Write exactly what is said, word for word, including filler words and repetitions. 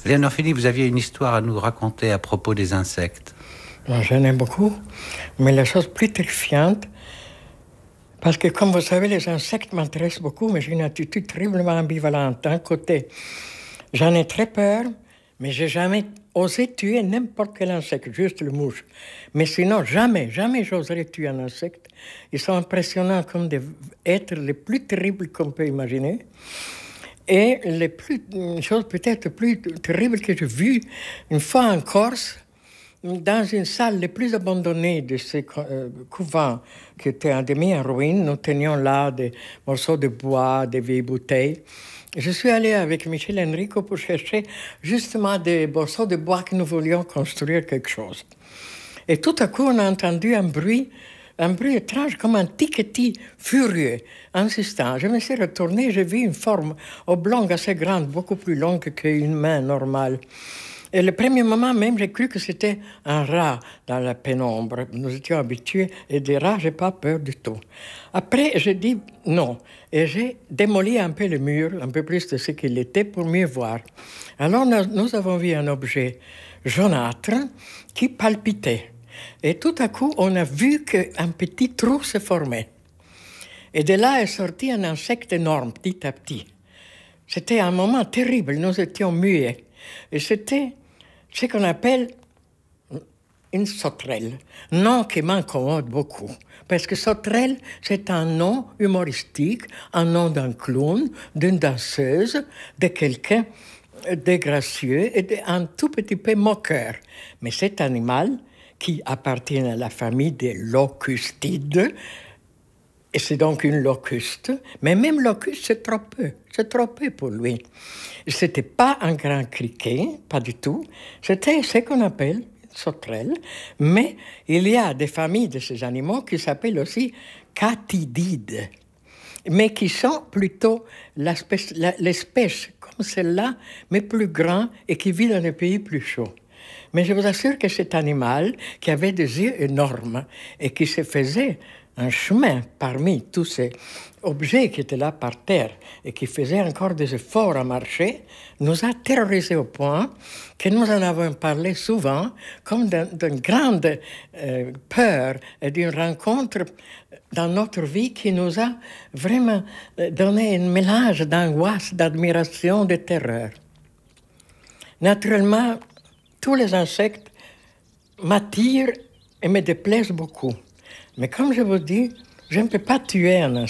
Léonore Fini, vous aviez une histoire à nous raconter à propos des insectes. J'en ai beaucoup, mais la chose plus terrifiante, parce que comme vous savez, les insectes m'intéressent beaucoup, mais j'ai une attitude terriblement ambivalente. D'un côté, j'en ai très peur, mais j'ai jamais osé tuer n'importe quel insecte, juste le mouche. Mais sinon, jamais, jamais j'oserais tuer un insecte. Ils sont impressionnants comme des êtres les plus terribles qu'on peut imaginer. Et les plus, une chose peut-être plus terrible que j'ai vue, une fois en Corse, dans une salle les plus abandonnée de ces euh, couvents qui étaient en demi en ruine, nous tenions là des morceaux de bois, des vieilles bouteilles. Je suis allé avec Michel Enrico pour chercher justement des morceaux de bois que nous voulions construire quelque chose. Et tout à coup, on a entendu un bruit, un bruit étrange, comme un tiquetis furieux, insistant. Je me suis retourné, j'ai vu une forme oblongue assez grande, beaucoup plus longue qu'une main normale. Et le premier moment même, j'ai cru que c'était un rat dans la pénombre. Nous étions habitués, et des rats, je n'ai pas peur du tout. Après, j'ai dit non. Et j'ai démoli un peu le mur, un peu plus de ce qu'il était, pour mieux voir. Alors, nous, nous avons vu un objet jaunâtre qui palpitait. Et tout à coup, on a vu qu'un petit trou se formait. Et de là est sorti un insecte énorme, petit à petit. C'était un moment terrible, nous étions muets. Et c'était ce qu'on appelle une sauterelle, nom qui m'incommode beaucoup. Parce que sauterelle, c'est un nom humoristique, un nom d'un clown, d'une danseuse, de quelqu'un de gracieux et d'un tout petit peu moqueur. Mais cet animal, qui appartient à la famille des locustides, et c'est donc une locuste, mais même locuste, c'est trop peu, c'est trop peu pour lui. C'était pas un grand criquet, pas du tout, c'était ce qu'on appelle une sauterelle, mais il y a des familles de ces animaux qui s'appellent aussi catidides, mais qui sont plutôt l'espèce, l'espèce comme celle-là, mais plus grand et qui vit dans des pays plus chauds. Mais je vous assure que cet animal, qui avait des yeux énormes et qui se faisait un chemin parmi tous ces objets qui étaient là par terre et qui faisaient encore des efforts à marcher, nous a terrorisés au point que nous en avons parlé souvent comme d'une grande euh, peur et d'une rencontre dans notre vie qui nous a vraiment donné un mélange d'angoisse, d'admiration, de terreur. Naturellement, tous les insectes m'attirent et me déplaisent beaucoup. Mais comme je vous dis, je ne peux pas tuer un insecte.